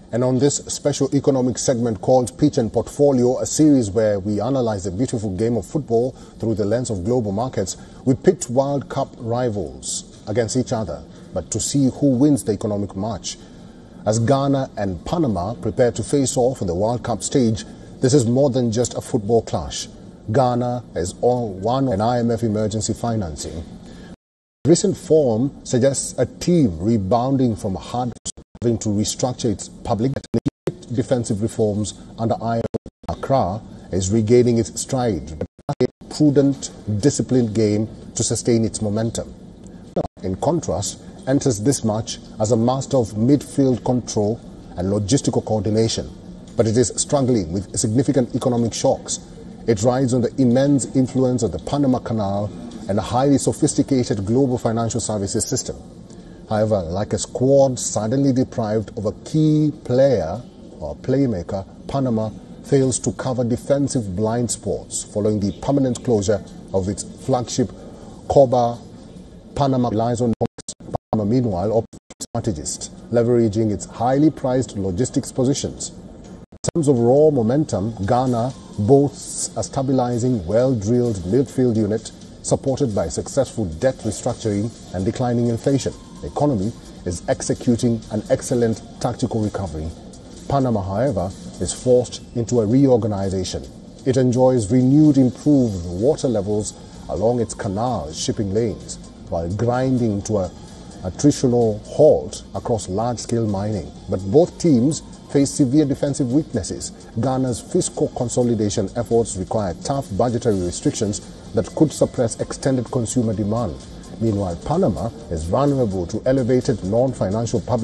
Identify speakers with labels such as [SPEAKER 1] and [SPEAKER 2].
[SPEAKER 1] And on this special economic segment called Pitch and Portfolio, a series where we analyze the beautiful game of football through the lens of global markets, we pit World Cup rivals against each other, but to see who wins the economic match. As Ghana and Panama prepare to face off on the World Cup stage, this is more than just a football clash. Ghana is on one of an IMF emergency financing. Recent form suggests a team rebounding from hard having to restructure its public defensive reforms under IMF. Accra is regaining its stride, a prudent, disciplined game to sustain its momentum. In contrast, enters this match as a master of midfield control and logistical coordination, but it is struggling with significant economic shocks. It rides on the immense influence of the Panama Canal and a highly sophisticated global financial services system. However, like a squad suddenly deprived of a key player or playmaker, Panama fails to cover defensive blind spots following the permanent closure of its flagship Coba. Panama relies on Panama, meanwhile, strategist, leveraging its highly priced logistics positions. In terms of raw momentum, Ghana boasts a stabilizing, well-drilled midfield unit supported by successful debt restructuring and declining inflation. The economy is executing an excellent tactical recovery. Panama, however, is forced into a reorganization. It enjoys renewed improved water levels along its canals, shipping lanes, while grinding to a attritional halt across large-scale mining. But both teams face severe defensive weaknesses. Ghana's fiscal consolidation efforts require tough budgetary restrictions that could suppress extended consumer demand. Meanwhile, Panama is vulnerable to elevated non-financial public